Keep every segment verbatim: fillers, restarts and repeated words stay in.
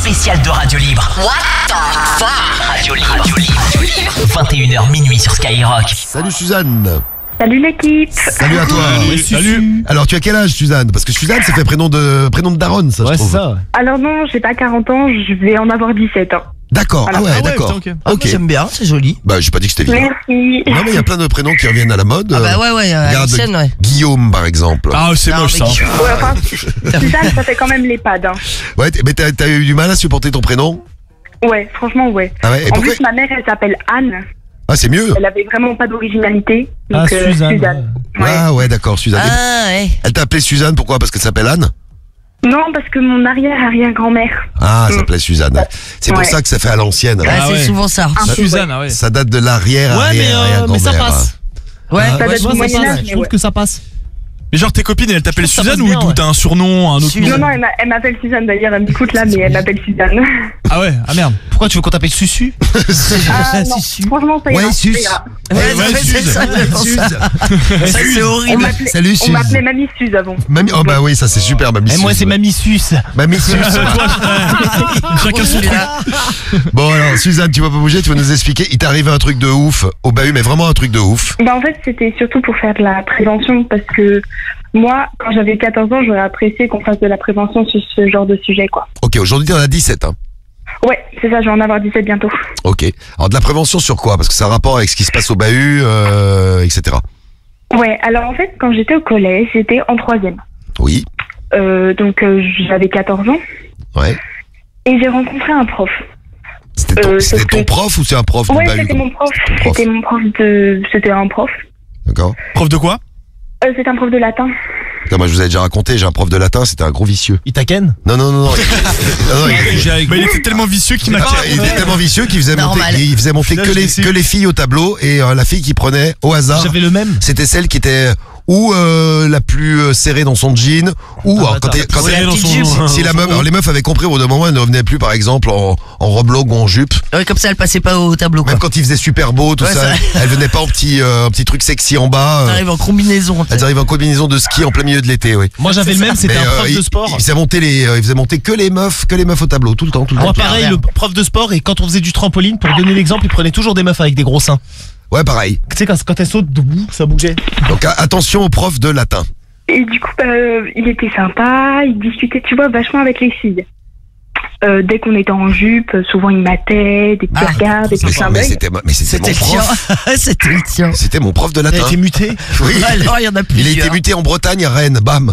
spécial de Radio Libre. What the fuck? Radio Libre. Radio Libre. Radio Libre. vingt et une heures minuit sur Skyrock. Salut Suzanne. Salut l'équipe. Salut à toi. Oui, salut. Alors tu as quel âge Suzanne? Parce que Suzanne ça fait prénom de prénom de daronne ça Ouais, je trouve. c'est ça. Alors non, j'ai pas quarante ans, je vais en avoir dix-sept ans. D'accord. Ah ouais, Ah ouais, d'accord. putain, ok. Ah, moi, j'aime bien, c'est joli. Bah j'ai pas dit que c'était évident. Merci. Non mais il y a plein de prénoms qui reviennent à la mode. Ah bah ouais, ouais, à Regarde, l'ancienne, ouais. Guillaume par exemple. Ah, c'est Non, moche mais ça. qui- Ouais, enfin, Suzanne, ça fait quand même l'EHPAD. Hein. Ouais, t- mais t'as t'as eu du mal à supporter ton prénom? Ouais, franchement, ouais. Ah ouais. Et En pourquoi? plus, ma mère, elle s'appelle Anne. Ah c'est mieux. Elle avait vraiment pas d'originalité. Ah, Donc, euh, Suzanne. Ouais. Ah ouais d'accord Suzanne. Ah, ouais. Elle t'a appelée Suzanne pourquoi? Parce qu'elle s'appelle Anne? Non, parce que mon arrière-arrière-grand-mère. Ah, elle Mm. s'appelait Suzanne. ouais. C'est pour Ouais. ça que ça fait à l'ancienne. Ouais, Ah c'est ouais. souvent ça. Un peu, Suzanne, ouais. ah ouais. Ça date de l'arrière, Ouais, mais, arrière, euh, arrière mais ça grand-mère. passe. Ouais, Ah, Ça ouais, date je du vois, ça Moyen passe. Âge, Je mais trouve ouais. que ça passe. Mais genre tes copines, elles t'appellent Ça Suzanne passe ou bien, ou ouais. t'as un surnom, un autre Suzanne. Non, nom? non, elle m'a- elle m'appelle Suzanne d'ailleurs. Elle m'écoute là, mais elle m'appelle Suzanne. Ah ouais, ah merde. Pourquoi tu veux qu'on t'appelle Susu? Ah non, Suzu. franchement, ça ira. Ouais, Sus. ça ira. Ouais, Ouais, ouais, c'est Suze. ça, c'est pour Suze. ça. Ça, c'est On horrible. m'appelait- Salut On Suze. m'appelait Mamie Suze avant. Mamie, oh bah oui, ça c'est super, Mamie Et Suze. moi c'est Mamie Sus. Mamie Suze. Chacun son truc. Bon alors, Suzanne, tu vas pas bouger, tu vas nous expliquer. Il t'est arrivé un truc de ouf au bahut, mais vraiment un truc de ouf. Bah en fait, c'était surtout pour faire de la prévention parce que moi, quand j'avais quatorze ans, j'aurais apprécié qu'on fasse de la prévention sur ce genre de sujet, quoi. Ok, aujourd'hui t'en as dix-sept, hein. Ouais, c'est ça, je vais en avoir dix-sept bientôt. Ok. Alors de la prévention sur quoi? Parce que ça a rapport avec ce qui se passe au bahut, euh, et cetera. Ouais, alors en fait, quand j'étais au collège, j'étais en troisième. Oui. Euh, donc euh, j'avais quatorze ans Ouais. et j'ai rencontré un prof. C'était ton, Euh, c'était sauf ton que- prof ou c'est un prof du Ouais, bahut? c'était mon prof. prof. C'était mon prof de... C'était un prof. D'accord. Prof de quoi? Euh, c'était un prof de latin. Putain, moi je vous avais déjà raconté, j'ai un prof de latin, c'était un gros vicieux. Il t'a ken? Non, non, non, non. non, non, il- Bah il était tellement vicieux qu'il m'a Ah, il était tellement vicieux qu'il faisait monter, Normal. il faisait monter que les, que les filles au tableau et euh, la fille qui prenait au hasard, J'avais le même. c'était celle qui était ou euh, la plus euh, serrée dans son jean ou Ah, alors, bah, quand, attends. elle- quand Ouais, elle- la petite jupe. si la meuf, alors les meufs avaient compris au bout d'un moment, elles ne revenaient plus par exemple en, en robe longue ou en jupe, Ouais, comme ça, elle passait pas au tableau, quoi. même quand il faisait super beau tout Ouais, ça, ça- elles venaient pas en petit euh, un petit truc sexy en bas, euh, T'arrives en combinaison. elles arrivent en combinaison de ski en plein milieu de l'été, oui. Moi j'avais le même, c'était Mais, un euh, prof il- de sport. Il faisait monter les, euh, il faisait monter que les meufs, que les meufs au tableau tout le temps, tout le temps. Moi Ah, pareil, pervers. le prof de sport, et quand on faisait du trampoline, pour donner l'exemple, il prenait toujours des meufs avec des gros seins. Ouais, pareil. Tu sais, quand, quand elles sautent debout, ça bougeait. Donc a- attention aux profs de latin. Et du coup, bah, euh, il était sympa, il discutait, tu vois, vachement avec les filles. Euh, dès qu'on était en jupe, souvent il matait, des petits Ah, regards, des Mais, petits clins mais d'œil. c'était ma- mais c'était C'était mon le tien. prof. C'était le tien. C'était mon prof de Il a latin. été muté. Oui. Alors, il y en a Il a plusieurs. été muté en Bretagne à Rennes, bam.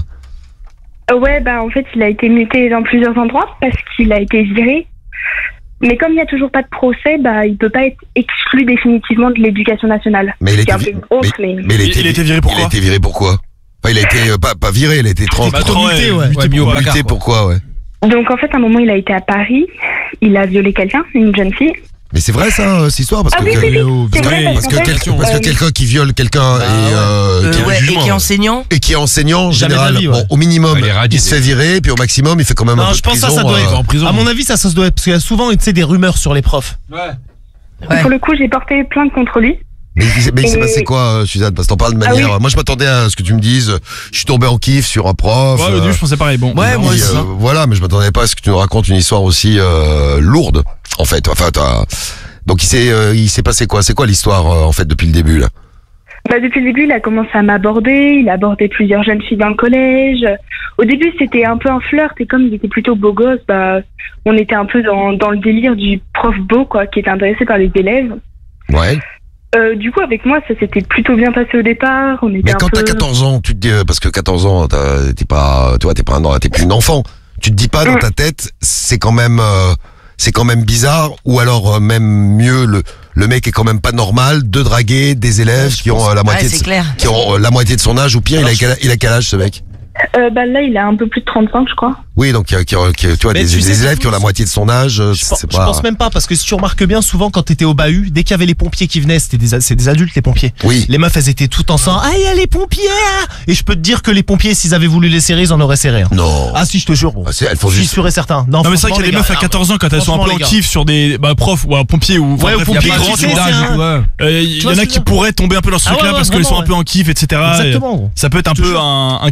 Euh, ouais, bah en fait, il a été muté dans plusieurs endroits parce qu'il a été viré. Mais comme il n'y a toujours pas de procès, bah il peut pas être exclu définitivement de l'éducation nationale. Mais il a C'est été un peu vi- grosse, mais... mais il a Il- été, il a été viré Il pourquoi? a été viré pourquoi? Enfin, il a été euh, pas, pas viré, il a été trans. Bah, attends, muté, ouais. muté Ouais, mis au pourquoi? placard, Muté quoi. pourquoi, ouais. Donc en fait, à un moment, il a été à Paris, il a violé quelqu'un, une jeune fille. Mais c'est vrai ça, euh, cette histoire parce Ah que, oui, oui, oui, c'est parce vrai, que- parce parce que, qu'en quel- fait, parce que euh, quelqu'un qui viole quelqu'un Bah, et, euh, Euh, qui, ouais, et qui est enseignant. et qui est enseignant en Jamais général, de la vie, bon, ouais. au minimum, Il est radié, il se fait virer, puis au maximum, il fait quand même un Non, peu je de pense que ça, prison. ça doit euh, être. en prison. À mon avis, ça, ça se doit être. Parce qu'il y a souvent, tu sais, des rumeurs sur les profs. Ouais. Pour le coup, j'ai porté plainte contre lui. Mais, il s'est- mais il s'est Et- passé quoi, euh, Suzanne? Parce que t'en parles de Ah manière. oui. Moi, je m'attendais à ce que tu me dises. Je suis tombé en kiff sur un prof. Ouais, au euh, début, je pensais pareil. Bon. Ouais, moi puis, aussi. euh, voilà, mais je m'attendais pas à ce que tu nous racontes une histoire aussi euh, lourde, en fait. Enfin, t'as- donc il s'est, euh, il s'est passé quoi? C'est quoi l'histoire euh, en fait depuis le début là? Bah, depuis le début, il a commencé à m'aborder, il a abordé plusieurs jeunes filles dans le collège. Au début, c'était un peu un flirt, et comme il était plutôt beau gosse, bah, on était un peu dans, dans le délire du prof beau, quoi, qui était intéressé par les élèves. Ouais. Euh, du coup, avec moi, ça s'était plutôt bien passé au départ. On était Mais un quand peu... t'as quatorze ans, tu te dis euh, parce que quatorze ans, t'as- t'es pas, tu vois, t'es pas un, t'es plus un enfant. Tu te dis pas dans Mm. ta tête, c'est quand même, euh, c'est quand même bizarre, ou alors euh, même mieux, le, le mec est quand même pas normal de draguer des élèves qui ont euh, la moitié Ouais, de, c'est clair. qui ont euh, la moitié de son âge, ou pire, il a, quel, il a quel âge ce mec? Euh, bah, là, il a un peu plus de trente-cinq, je crois. Oui, donc qui, qui, qui- tu vois, Mais des, tu des sais, élèves qui ont la moitié de son âge, euh, Je, pense- c'est je pas. pense même pas, parce que si tu remarques bien, souvent quand t'étais au bahut, dès qu'il y avait les pompiers qui venaient, c'était des, a- c'est des adultes les pompiers. Oui. Les meufs, elles étaient toutes ensemble. Ah, il y a les pompiers! Et je peux te dire que les pompiers, s'ils avaient voulu les serrer, ils en auraient serré. hein. Non. Ah si, je te jure. Bon. Ah, c'est- elles font Je suis juste. sûr et certain. Non, mais c'est vrai franchement, qu'il y a des les meufs gars, à quatorze ans quand elles sont un franchement, peu en les gars. kiff sur des bah, profs ou un pompier ou enfin, Ouais, bref, ou il y a pompier, pas tu grand sais, chose c'est d'âge. un- Euh, Il Tu vois y en ce a que qui je veux pourraient tomber un peu dans ce Ah truc-là ouais, parce ouais, qu'ils sont un vraiment, peu en kiff, et cetera. Exactement. Et ça peut être un peu Toujours. un, un kiff pour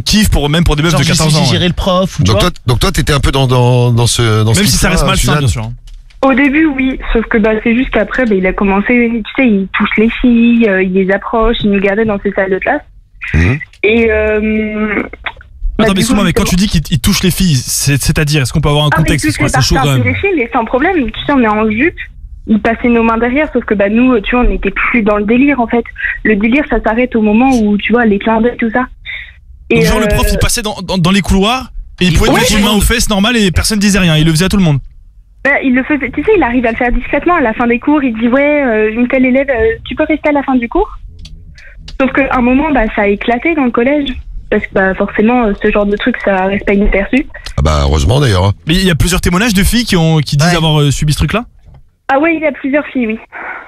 même pour des meufs Genre, de j'ai quatorze ans. j'ai ouais. géré le prof, ou tu Donc vois. toi, donc toi, t'étais un peu dans dans dans ce dans ce Même si ça truc-là, reste malsain, Suzanne bien sûr. hein. Au début, oui, sauf que bah, c'est juste qu'après, bah, il a commencé, tu sais, il touche les filles, euh, il les approche, il nous gardait dans ses salles de classe. Mhm. Et euh, bah, Attends, du mais coup, excuse-moi, mais quand tu justement- dis qu'il il touche les filles, c'est- c'est-à-dire, est-ce qu'on peut avoir un Ah, mais contexte? il Parce que touche les c'est chaud parties quand même. intéressantes, mais sans problème. Tu sais, on est en jupe, il passait nos mains derrière, sauf que bah, nous, tu vois, on n'était plus dans le délire, en fait. Le délire, ça s'arrête au moment où, tu vois, les clins d'œil, tout ça. Donc, genre, euh, le prof, il passait dans, dans, dans les couloirs et il Il pouvait te pouvait mettre tout une le main monde. aux fesses normal et personne disait rien. Il le faisait à tout le monde. bah, il le faisait, tu sais, il arrive à le faire discrètement à la fin des cours. Il dit, ouais, euh, une telle élève, euh, tu peux rester à la fin du cours. Sauf qu'à un moment, bah, ça a éclaté dans le collège. Parce que bah, forcément, euh, ce genre de truc, ça reste pas inaperçu. Ah bah heureusement d'ailleurs. hein. Mais il y a plusieurs témoignages de filles qui, ont, qui disent Ouais. avoir euh, subi ce truc-là. Ah ouais, il y a plusieurs filles, oui.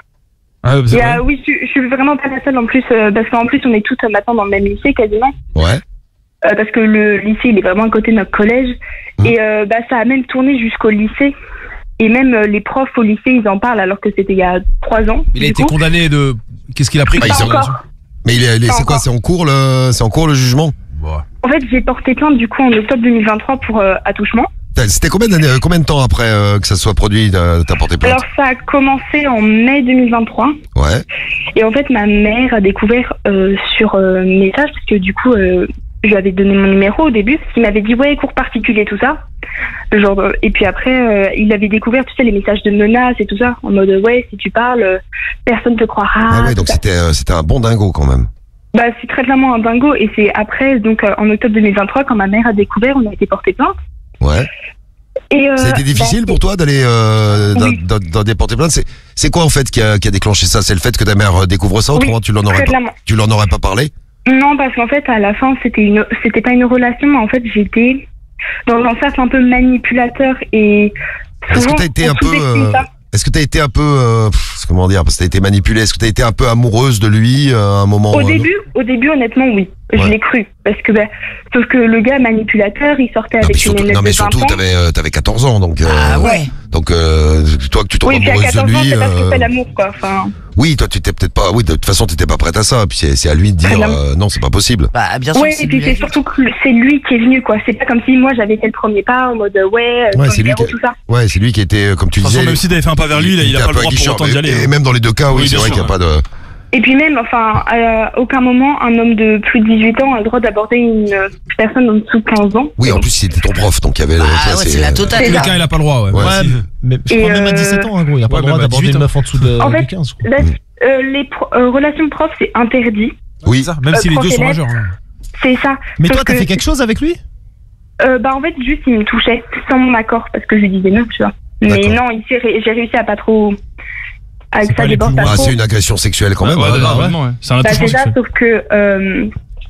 Ah, Il y a, oui, je, je suis vraiment pas la seule en plus, euh, parce qu'en plus, on est toutes euh, maintenant dans le même lycée quasiment. Ouais. Euh, parce que le lycée, il est vraiment à côté de notre collège. Mmh. Et euh, bah, ça a même tourné jusqu'au lycée. Et même euh, les profs au lycée, ils en parlent alors que c'était il y a trois ans. Il a du été coup. condamné de. Qu'est-ce qu'il a pris Bah, comme ils Pas ont- condamnation encore. Mais il est, il est- Pas c'est quoi encore. C'est en cours le c'est en cours le jugement. En fait, j'ai porté plainte du coup en octobre deux mille vingt-trois pour euh, attouchement. T'as- C'était combien d'années, euh, combien de temps après euh, que ça soit produit, t'as t'as porté plainte? Alors, ça a commencé en mai deux mille vingt-trois. Ouais. Et en fait, ma mère a découvert euh, sur euh, message, parce que du coup, euh, je lui avais donné mon numéro au début, parce qu'il m'avait dit, ouais, cours particulier, tout ça. Genre, euh, et puis après, euh, il avait découvert, tu sais, les messages de menaces et tout ça, en mode, ouais, si tu parles, euh, personne te croira. Ah ouais, tout donc ça. c'était euh, c'était un bon dingo quand même. Bah, c'est très clairement un dingo. Et c'est après, donc, euh, en octobre deux mille vingt-trois, quand ma mère a découvert, on a été porté plainte. Ouais. Et, euh, Ça a été difficile bah, pour toi d'aller euh, dans, Oui. dans, dans des porter plainte. C'est c'est quoi en fait qui a, qui a déclenché ça? C'est le fait que ta mère euh, découvre ça, autrement Oui, tu l'en aurais très pas, clairement. tu l'en aurais pas parlé? Non, parce qu'en fait, à la fin, c'était une, c'était pas une relation, mais en fait, j'étais dans un cercle un peu manipulateur et Est-ce que souvent, t'as été on un peu, sous-estime euh, ça. est-ce que t'as été un peu, euh, pff, comment dire, parce que t'as été manipulé. Est-ce que t'as été un peu amoureuse de lui euh, à un moment? Au ou à un début, au début, honnêtement, oui, Ouais. je l'ai cru, parce que bah, sauf que le gars manipulateur, il sortait Non, avec mais surtout, une élève non, mais de vingt surtout, ans. t'avais, euh, t'avais quatorze ans, donc, euh, Ah ouais. donc, euh, toi, que tu tombes Oui, puis à amoureuse de quatorze ans, lui, c'est pas ce que euh, c'est l'amour, quoi. Enfin, oui, toi, tu t'es peut-être pas, oui, de toute façon, t'étais pas prête à ça, puis c'est, c'est à lui de dire, Très bien. euh, non, c'est pas possible. Bah, bien sûr. ouais, que c'est et puis lui c'est l'adulte. surtout que c'est lui qui est venu, quoi. C'est pas comme si moi j'avais fait le premier pas en mode euh, ouais, euh, Ouais, ton c'est lui numéro, qui- tout ça. Ouais, c'est lui qui était, euh, comme tu De toute disais. façon, même si t'avais fait un pas vers lui, il a- il était a un pas le peu droit pour aguicheur, autant d'y mais- aller. Et même dans les deux cas, oui, Oui, c'est bien vrai sûr, qu'il n'y a pas de. Et puis même, enfin, à aucun moment, un homme de plus de dix-huit ans a le droit d'aborder une euh, personne en dessous de quinze ans. Oui, en plus, c'était ton prof, donc il y avait. Ah tu vois, ouais, c'est la totale. C'est Tous les ça. cas, il a pas le droit, ouais. Ouais. Ouais, Si. mais je Et crois même à euh, dix-sept ans, hein, gros. Il n'y a pas ouais, le droit même à d'aborder dix-huit une meuf en dessous de, En de fait, quinze. quoi. Là, euh, les pro- euh, relations prof, c'est interdit. Oui. C'est ça, même Euh, si les deux sont prof majeurs. hein. C'est ça. Mais Sauf toi, t'as que- fait quelque chose avec lui? Euh, bah en fait juste il me touchait sans mon accord parce que je lui disais non, tu vois. Mais D'accord. non, ici ré- j'ai réussi à pas trop avec C'est ça pas les déborde plus pas Ah, trop. c'est une agression sexuelle quand même. Ouais, hein. ouais, ouais. vraiment, ouais. C'est un Bah attouchement c'est ça, sexuel. sauf que euh,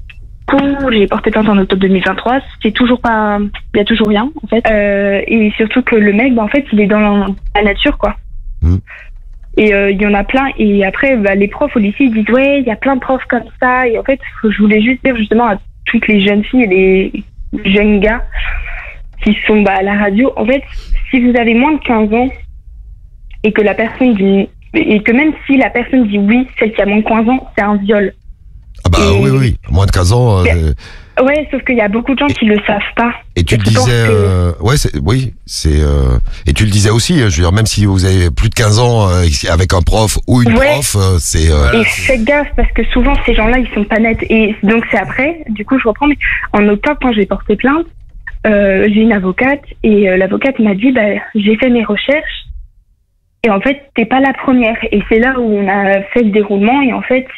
quand j'ai porté plainte en octobre deux mille vingt-trois, c'est toujours pas, il y a toujours rien en fait. Euh, et surtout que le mec, bah en fait, il est dans la, la nature quoi. Mm. Et euh, il y en a plein. Et après, bah, les profs au lycée ils disent ouais, il y a plein de profs comme ça. Et en fait, je voulais juste dire justement à toutes les jeunes filles et les jeunes gars qui sont bah, à la radio, en fait, si vous avez moins de quinze ans et que la personne dit, et que même si la personne dit oui, celle qui a moins de quinze ans, c'est un viol. Ah bah Et- oui, oui. Moins de quinze ans. euh, Mais- euh, Ouais, sauf qu'il y a beaucoup de gens qui le savent pas. Et tu le je pense disais, que- euh, ouais, c'est, oui, c'est, euh, et tu le disais aussi, je veux dire, même si vous avez plus de quinze ans euh, avec un prof ou une Ouais. prof, euh, c'est, euh, Et faites gaffe parce que souvent ces gens-là ils sont pas nets. Et donc c'est après, du coup je reprends, mais en octobre quand j'ai porté plainte, euh, j'ai une avocate et euh, l'avocate m'a dit bah j'ai fait mes recherches et en fait t'es pas la première. Et c'est là où on a fait le déroulement et en fait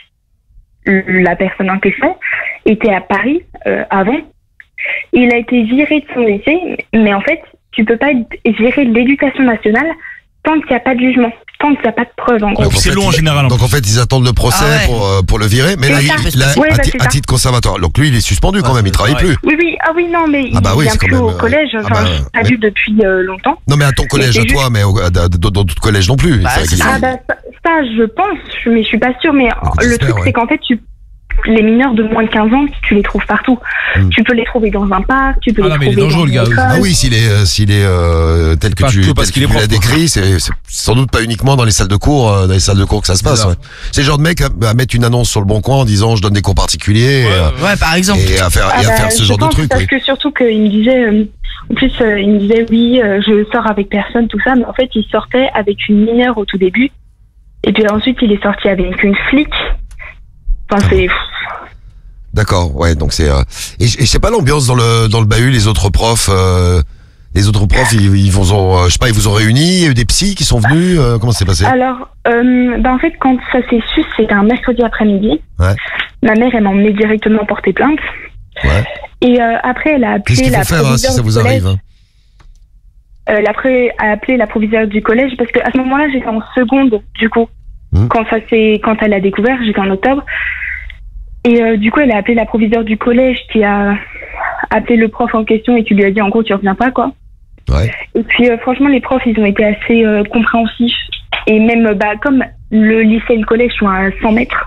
la personne en question était à Paris euh, avant. Il a été viré de son lycée, mais en fait tu peux pas gérer l'éducation nationale tant qu'il n'y a pas de jugement, tant qu'il n'y a pas de preuve en gros. donc, en c'est fait, long en ils- général, en Donc en fait, ils attendent le procès Ah ouais. pour euh, pour le virer, mais C'est là, ça. il, là, Ouais, à, bah, ti- c'est à ça. titre conservatoire. Donc lui, il est suspendu quand Ouais, même, il c'est travaille pareil. plus. Oui, oui, ah oui, non, mais il Ah bah oui, vient c'est quand plus même, au euh, collège, ah enfin, bah, je suis pas mais- vu depuis euh, longtemps. Non, mais à ton collège c'est à juste- toi, mais au- à- dans dans d'autres collèges non plus. Bah, C'est vrai c'est qu'il- ça. Ah bah ça, ça, je pense, je- mais je suis pas sûre, mais Donc, le j'espère, truc ouais. c'est qu'en fait tu les mineurs de moins de quinze ans, tu les trouves partout. Mm. Tu peux les trouver dans un parc, tu peux Ah les non, mais il est trouver dangereux, dans le gars. une école. Ah oui, s'il est, euh, s'il est euh, tel que Pas tu, que tel parce que qu'il est tu l'as prof, quoi. décrit, c'est c'est sans doute pas uniquement dans les salles de cours, euh, dans les salles de cours que ça se passe. C'est ça. Ouais. C'est le genre de mec à, à mettre une annonce sur le bon coin en disant je donne des cours particuliers et, euh, Ouais, par exemple. et à faire, Ah et à bah, faire ce je genre de pense truc. parce Oui. que surtout qu'il me disait, euh, en plus euh, il me disait oui, euh, je sors avec personne, tout ça, mais en fait il sortait avec une mineure au tout début, et puis ensuite il est sorti avec une flic. Enfin c'est. D'accord, ouais, donc c'est. Euh, et je et je sais pas l'ambiance dans le dans le bahut, les autres profs. Euh, les autres profs, ils, ils vous ont, euh, je sais pas, ils vous ont réunis, il y a eu des psys qui sont venus. Euh, comment ça s'est passé? Alors, euh, bah en fait quand ça s'est su, c'était un mercredi après-midi. Ouais. Ma mère elle m'a emmené directement porter plainte. Ouais. Et euh, après elle a Qu'est-ce appelé qu'il la faut faire hein, si proviseure ça du vous collège. arrive hein Euh, elle a après a appelé la proviseure du collège parce que à ce moment-là j'étais en seconde du coup. Mmh. Quand ça s'est, quand elle a découvert, j'étais en octobre. Et euh, du coup, elle a appelé la proviseure du collège qui a appelé le prof en question et qui lui a dit en gros tu reviens pas quoi. Ouais. Et puis euh, franchement les profs ils ont été assez euh, compréhensifs et même euh, bah comme le lycée et le collège sont à cent mètres,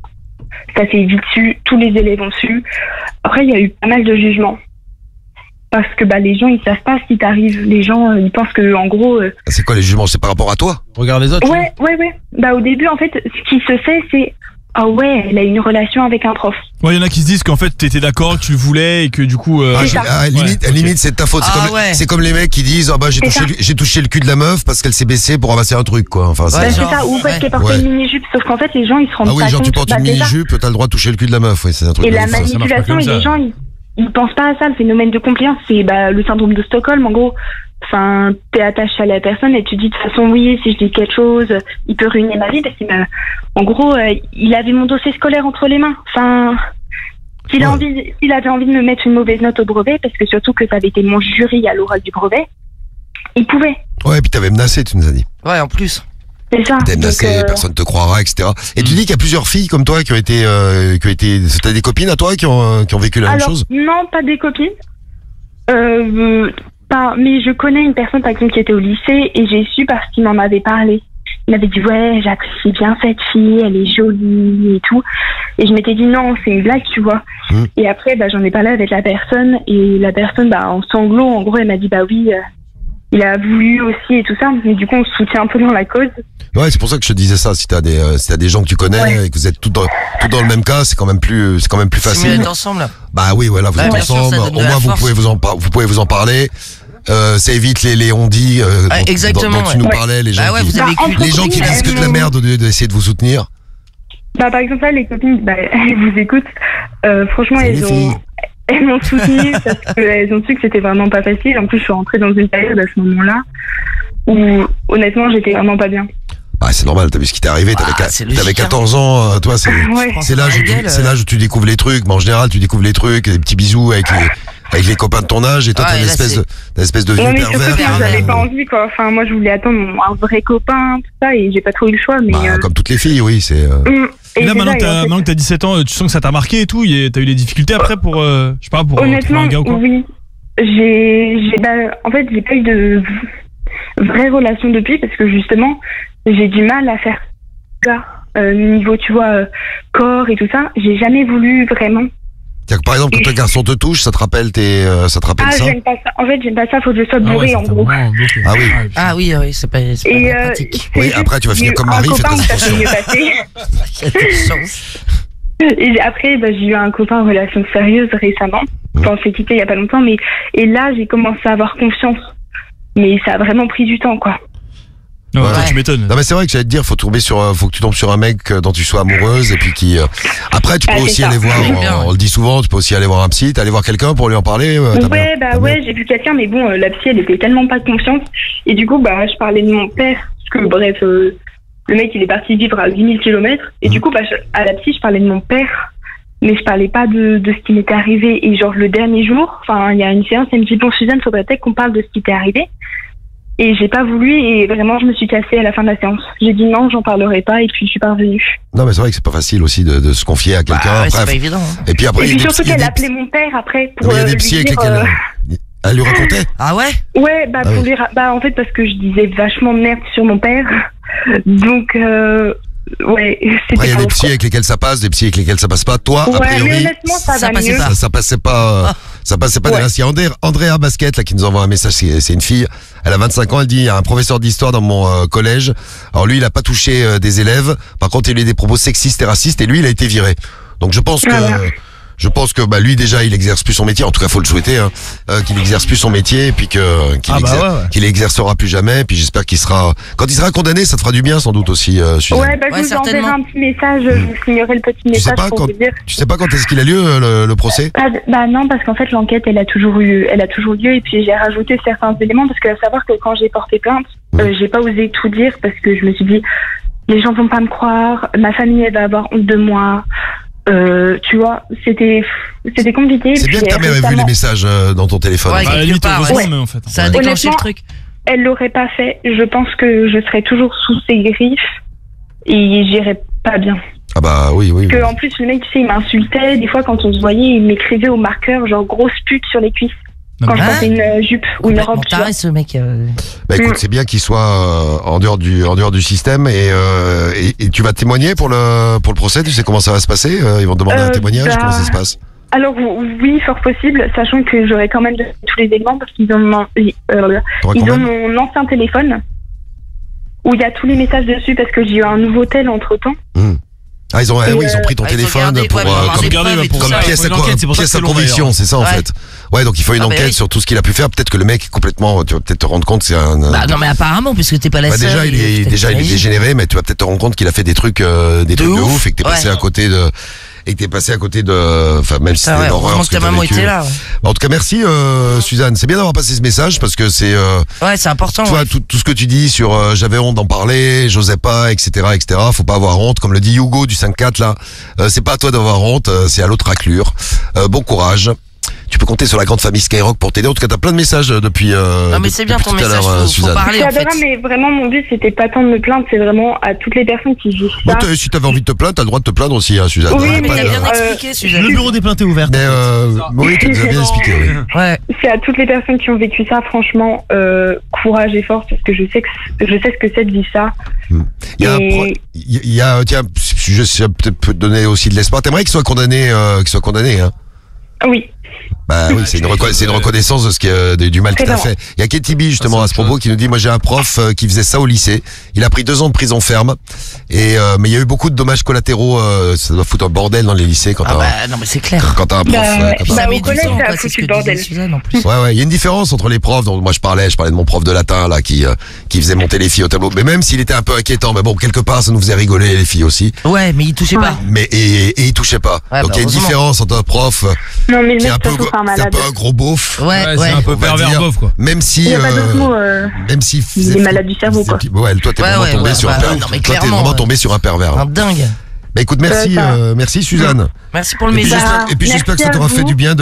ça s'est vite su, tous les élèves ont su. Après il y a eu pas mal de jugements parce que bah les gens ils savent pas ce qui t'arrive, les gens euh, ils pensent que en gros euh, C'est quoi les jugements? C'est par rapport à toi? Regarde les autres. ouais ouais ouais bah au début en fait ce qui se fait c'est ah ouais elle a une relation avec un prof. Ouais, il y en a qui se disent qu'en fait t'étais d'accord, que tu le voulais et que du coup. Euh... Ah, C'est j'ai- ça. ah, limite, Ouais, ok. limite c'est de ta faute. C'est Ah comme, ouais. c'est comme les mecs qui disent ah bah j'ai C'est touché, ça. le- j'ai touché le cul de la meuf parce qu'elle s'est baissée pour ramasser un truc quoi. Enfin, c'est- Ouais, Bah, c'est genre, ça, ou parce ouais. qu'elle portait Ouais. une mini-jupe, sauf qu'en fait les gens ils se rendent ah oui, pas genre compte. tu portes Bah, une c'est ça. mini-jupe, t'as le droit de toucher le cul de la meuf. Oui, c'est un truc. Et de la ouf, ça. ça marche pas manipulation, comme et ça. les gens, ils, ils pensent pas à ça, le phénomène de compliance, c'est bah, le syndrome de Stockholm, en gros. Enfin, t'es attaché à la personne et tu dis de toute façon, oui, si je dis quelque chose, il peut ruiner ma vie, parce que, bah, en gros, euh, il avait mon dossier scolaire entre les mains. Enfin, s'il a Ouais. envie, s'il avait envie de me mettre une mauvaise note au brevet, parce que surtout que ça avait été mon jury à l'oral du brevet, il pouvait. Ouais, puis t'avais menacé, tu nous as dit. Ouais, en plus. C'est ça. T'es Donc, menacé, euh, personne te croira, et cetera. Et tu Mm. dis qu'il y a plusieurs filles comme toi qui ont été, euh, qui ont été, t'as des copines à toi qui ont, euh, qui ont vécu la même Alors, chose? non, pas des copines. Euh, pas, mais je connais une personne, par exemple, qui était au lycée et j'ai su parce qu'il m'en avait parlé. Il m'avait dit, ouais, j'apprécie bien cette fille, elle est jolie et tout. Et je m'étais dit, non, c'est une blague, tu vois. Mmh. Et après, bah, j'en ai parlé avec la personne et la personne, bah, en sanglots, en gros, elle m'a dit, bah oui, euh, il a voulu aussi et tout ça. Mais du coup, on se soutient un peu dans la cause. Ouais, c'est pour ça que je te disais ça. Si t'as des, euh, si t'as des gens que tu connais Ouais. et que vous êtes tous dans, tous dans le même cas, c'est quand même plus, c'est quand même plus Si facile. mieux d'être ensemble. Bah oui, voilà, vous Ouais, êtes bien sûr, ensemble. ça donne de Au la moins, vous force. pouvez vous en, par- vous pouvez vous en parler. Euh, ça évite les, les on-dit, euh, Ouais, dont, exactement, dont tu ouais. nous Ouais. parlais, les gens Bah ouais, qui, vous avez Bah, cul. entre les gens qui copines, disent que de la elles merde de- d'essayer de vous soutenir. Bah, par exemple, là, les copines, bah, elles vous écoutent. Euh, franchement, Salut, elles filles. ont, elles m'ont soutenue parce qu'elles ont su que c'était vraiment pas facile. En plus, je suis rentrée dans une période à ce moment-là où, honnêtement, j'étais vraiment pas bien. Ah, c'est normal, t'as vu ce qui t'est arrivé, t'avais, Ah, qua- c'est logique, t'avais hein. quatorze ans, euh, toi, c'est, Ouais. c'est l'âge où tu, La gueule, c'est l'âge où tu découvres les trucs, mais en général, tu découvres les trucs, des petits bisous avec les, avec les copains de ton âge, et toi, Ouais, t'as une là, espèce c'est- de, une espèce de vieux Non, mais surtout pervers. que moi, pervers, j'avais pas ouais. envie, quoi. Enfin, moi, je voulais attendre mon- un vrai copain, tout ça, et j'ai pas trop eu le choix, mais. Bah, euh, comme toutes les filles, oui, c'est, euh, hum, Et là, c'est maintenant ça, que et en t'as fait, maintenant que t'as dix-sept ans, tu sens que ça t'a marqué et tout. y a- T'as eu des difficultés après pour, euh, je sais pas, pour euh, trouver honnêtement, un gars ou quoi? oui. J'ai, j'ai, bah, en fait, j'ai pas eu de vraie relation depuis parce que justement, j'ai du mal à faire ça. Euh, niveau, tu vois, euh, corps et tout ça, j'ai jamais voulu vraiment. c'est-à-dire que, par exemple, quand un garçon te touche, ça te rappelle tes, euh, ça te rappelle Ah, ça? j'aime pas ça. En fait, j'aime pas ça, faut que je sois Ah ouais, bourrée, ça en t'a gros. vraiment bloqué. Ah oui. putain. Ah oui, oui, c'est pas, c'est pas Et bien euh, pratique. c'est Oui, juste après, tu vas finir j'ai comme eu Marie, un fais copain très où ça s'est attention. mieux passé. Il y a des chances. Et après, bah, j'ai eu un copain en relation sérieuse récemment. Enfin, on s'est quitté il y a pas longtemps, mais et là, j'ai commencé à avoir confiance. Mais ça a vraiment pris du temps, quoi. Ouais, Ouais. toi, tu m'étonnes. Non mais c'est vrai que j'allais te dire, faut tomber sur, euh, faut que tu tombes sur un mec euh, dont tu sois amoureuse et puis qui. euh, Après, tu peux Ah, c'est aussi ça. aller voir. J'aime On, bien, ouais. on le dit souvent, tu peux aussi aller voir un psy, t'es allé voir quelqu'un pour lui en parler. euh, t'as Ouais, bien- bah t'as ouais, bien- j'ai vu quelqu'un, mais bon, euh, la psy, elle était tellement pas de confiance. Et du coup, bah, je parlais de mon père, parce que bref, euh, le mec, il est parti vivre à huit mille kilomètres. Et Mhm. du coup, bah, je- à la psy, je parlais de mon père, mais je parlais pas de, de ce qui m'était arrivé. Et genre, le dernier jour, enfin, il y a une séance, elle me dit, bon, Suzanne, faudrait peut-être qu'on parle de ce qui t'est arrivé. Et j'ai pas voulu, et vraiment, je me suis cassée à la fin de la séance. J'ai dit non, j'en parlerai pas, et puis je suis pas revenue. Non mais c'est vrai que c'est pas facile aussi de, de se confier à quelqu'un. Bah, ouais, c'est Bref. pas évident. hein. Et puis après, Et il y puis a des surtout psy- il y a qu'elle des appelait mon père après Non, pour mais il y a euh, des lui psy avec dire, lesquels euh, euh, elle lui racontait. Ah ouais? Ouais, bah, Ah pour oui. lui ra- bah en fait parce que je disais vachement de merde sur mon père. Donc euh, Ouais, c'était Après, il y a pas des ouf, psys quoi. avec lesquels ça passe, des psys avec lesquels ça passe pas. Toi, a Ouais, mais priori, honnêtement, ça, ça va passait mieux. pas. ça, ça passait pas, euh, ça passait pas Ouais. des masses. Il y a André, Andrea Basket, là, qui nous envoie un message. C'est c'est une fille. Elle a vingt-cinq ans. Elle dit, il y a un professeur d'histoire dans mon euh, collège. Alors lui, il a pas touché euh, des élèves. Par contre, il a eu des propos sexistes et racistes et lui, il a été viré. Donc, je pense que, Voilà. je pense que, bah, lui, déjà, il exerce plus son métier. En tout cas, faut le souhaiter, hein, euh, qu'il exerce plus son métier et puis que, qu'il Ah bah exer- ouais, ouais. qu'il exercera plus jamais. Et puis, j'espère qu'il sera, quand il sera condamné, ça te fera du bien, sans doute aussi, euh, Suzanne. Ouais, bah, Ouais, je vous enverrai certainement. un petit message, je vous signerai le petit Tu sais message pas pour quand, vous dire. tu sais pas quand est-ce qu'il a lieu, euh, le, le procès? Ah, bah non, parce qu'en fait l'enquête elle a toujours eu, elle a toujours lieu et puis j'ai rajouté certains éléments parce que à savoir que quand j'ai porté plainte, euh, j'ai pas osé tout dire parce que je me suis dit les gens vont pas me croire, ma famille elle va avoir honte de moi, euh, tu vois, c'était c'était compliqué. C'est Puis, bien que ta mère ait vu récemment, les messages euh, dans ton téléphone. Ouais, Bah, à la quelque limite, part, heureusement, ouais. mais en fait. Ça a déclenché le Honnêtement, truc. Elle l'aurait pas fait, je pense que je serais toujours sous ses griffes et j'irais pas bien. Ah bah oui, oui. oui. Que en plus le mec tu sais il m'insultait, des fois quand on se voyait il m'écrivait au marqueur genre grosse pute sur les cuisses. Non, Quand mais- je Hein portais une euh, jupe ou une Complètement robe, tu vois. taré, ce mec. euh. Bah écoute, Mm. c'est bien qu'il soit euh, en dehors du en dehors du système et, euh, et, et tu vas témoigner pour le pour le procès. Tu sais comment ça va se passer? Euh, Ils vont te demander un Euh, témoignage. bah, Comment ça se passe? Alors oui, fort possible, sachant que j'aurais quand même de, tous les éléments parce qu'ils ont mon, euh, T'auras ils quand ont même mon ancien téléphone où il y a tous les messages dessus parce que j'ai eu un nouveau tel entre temps. Ah ils ont ah Et, oui ils ont pris ton ah, il faut téléphone garder- pour ouais, mais euh, avoir comme, des Regardez, preuves et pour tout comme ça. pièce faut à une quoi- enquête, c'est pour ça que pièce c'est à long, conviction, d'ailleurs. c'est ça en Ouais. fait. Ouais donc il faut une Ah, bah enquête oui. sur tout ce qu'il a pu faire. Peut-être que le mec est complètement. Tu vas peut-être te rendre compte que c'est un. un- Bah non, mais apparemment, puisque t'es pas la Bah, seule. déjà il est peut-être déjà il est t'imagines. dégénéré, mais tu vas peut-être te rendre compte qu'il a fait des trucs euh, des De trucs de ouf. ouf et que t'es passé Ouais. à côté de et que t'es passé à côté de enfin même si Ah c'était ouais, l'horreur heureusement ce que ta t'as maman vécu. était là. ouais. Bah, en tout cas merci euh, Suzanne, c'est bien d'avoir passé ce message parce que c'est euh, Ouais, c'est important. tu vois ouais. tout, tout ce que tu dis sur euh, j'avais honte d'en parler, j'osais pas, etc etc. Faut pas avoir honte, comme le dit Hugo du cinq quatre là. Euh, c'est pas à toi d'avoir honte, euh, c'est à l'autre raclure. Euh, bon courage. Tu peux compter sur la grande famille Skyrock pour t'aider. En tout cas, t'as plein de messages euh, depuis. Euh, Non, mais depuis c'est bien tout ton à l'heure, message, euh, faut, faut Suzanne. parler C'est en fait. adorable, mais vraiment mon but c'était pas tant de me plaindre, c'est vraiment à toutes les personnes qui vivent Bon, ça. t'as- si t'avais envie de te plaindre, t'as le droit de te plaindre aussi, hein, Suzanne. Oui, Hein, Mais pas t'as de- bien Euh, expliqué, Suzanne. Le bureau des plaintes est ouvert. Mais euh, oui, tu nous as bien expliqué. Oui. Ouais. C'est à toutes les personnes qui ont vécu ça, franchement, euh, courage et force parce que je sais que je sais ce que c'est de vivre ça. Il y a, un Et- pro- il y a- il y a, tiens, je sais peut-être peut te donner aussi de l'espoir. T'aimerais qu'il soit condamné, euh, qu'il soit condamné, hein. Oui. Bah oui, c'est une, reco- c'est une reconnaissance de ce qui, euh, de- du mal qu'il a Très fait. Il y a Katie B justement à ce propos qui nous dit, moi j'ai un prof euh, qui faisait ça au lycée. Il a pris deux ans de prison ferme. Et euh, mais il y a eu beaucoup de dommages collatéraux. Euh, ça doit foutre un bordel dans les lycées quand Ah t'as bah non, mais c'est clair. quand t'as un prof. Bah, euh, ouais. comme Puis ça. ça Bah, met au du collège, temps, ça a quoi, foutu c'est ce le que bordel. disait Suzanne en plus. Ouais, ouais, il y a une différence entre les profs. Donc moi je parlais, je parlais de mon prof de latin là qui euh, qui faisait monter les filles au tableau. Mais même s'il était un peu inquiétant, mais bon quelque part ça nous faisait rigoler les filles aussi. Ouais, mais il touchait pas. Mais et, et il touchait pas. Ouais, donc bah, il y a une heureusement. différence entre un prof Non mais le qui est mec un peu, surtout c'est un qui est un malade. peu un gros beauf. Ouais, Ouais, ouais. c'est un peu on va pervers dire. bof, quoi. Même si Il n'y a pas euh, d'autre mot. euh, même si Il est malade du cerveau, quoi. Ouais, toi t'es Ouais, vraiment ouais, tombé ouais, sur bah, un pervers. non, mais Toi t'es clairement, vraiment ouais. tombé sur un pervers. Un dingue. Bah écoute, merci, Ouais, ça. euh, merci Suzanne. Merci pour le Et puis, message. Bah, j'espère- et puis j'espère que ça merci à t'aura fait vous. du bien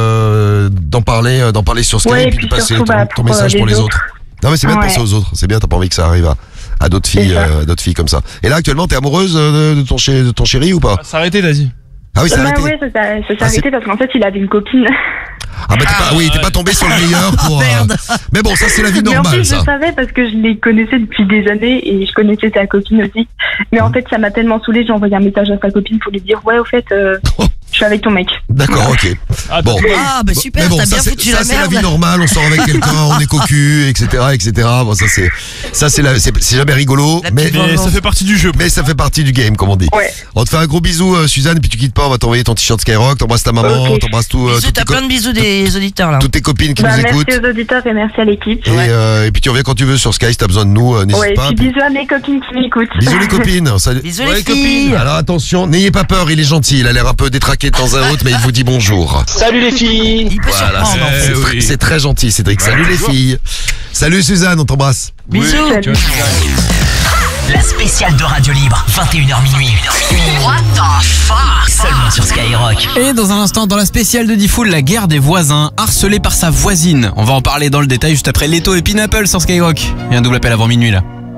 de d'en parler, euh, d'en parler sur Skype Ouais, et et puis de puis passer surtout, ton, bah, ton pour, message euh, pour les les autres. autres. Non mais c'est bien de Ouais. penser aux autres. C'est bien, t'as pas envie que ça arrive à, à d'autres filles, ça. euh, d'autres filles comme ça. Et là actuellement, t'es amoureuse euh, de, de ton chéri, de ton chéri ou pas? Ah, s'arrêter, t'as dit. Ah oui, c'est Bah arrêté. ouais, ça, s'est- ça s'est Ah, c'est- arrêté parce qu'en fait il avait une copine. Ah bah t'es pas, Ah, oui, t'es ouais. pas tombé sur le meilleur pour. euh, Merde. Mais bon, ça c'est la vie Mais en normale, plus ça. je savais parce que je les connaissais depuis des années et je connaissais sa copine aussi. Mais en fait ça m'a tellement saoulée, j'ai envoyé un message à sa copine pour lui dire ouais au fait euh, je suis avec ton mec. D'accord, ok. Ah, Bon. Ah, bah super, Mais bon, t'as ça bien c'est foutu ça, la c'est la vie merde. normale. On sort avec quelqu'un, on est cocu, et cetera, et cetera. Bon, ça c'est, ça c'est la, c'est c'est jamais rigolo, La mais petite Mais vengeance. ça fait partie du jeu. mais ça fait partie du game, comme on dit. Ouais. On te fait un gros bisou, euh, Suzanne, et puis tu quittes pas. On va t'envoyer ton t-shirt Skyrock. T'embrasses ta maman, Ok. t'embrasses tout, euh, Bisous, toutes, tes t'as co- plein de bisous des auditeurs là. toutes tes copines qui Bah, nous merci écoutent. aux auditeurs et merci à l'équipe. Et, euh, et puis tu reviens quand tu veux sur Sky. Si t'as besoin de nous, euh, n'hésite Ouais, et pas. puis Puis- bisous à mes copines qui m'écoutent. Bisous les copines. Salut. Bisous Ouais, les filles. Alors attention, n'ayez pas peur. Il est gentil. Il a l'air un peu détraqué de temps à autre, mais il vous dit bonjour. Salut les filles. Il peut Voilà, surprendre en c'est fait. c'est très, oui. c'est très gentil, Cédric. Salut les filles. Salut Suzanne, on t'embrasse. Bisous. Salut. La spéciale de Radio Libre, vingt et une heures minuit. What the fuck? Seulement sur Skyrock. Et dans un instant, dans la spéciale de Diffoul, la guerre des voisins, harcelé par sa voisine. On va en parler dans le détail juste après Leto et Pineapple sur Skyrock. Et un double appel avant minuit là.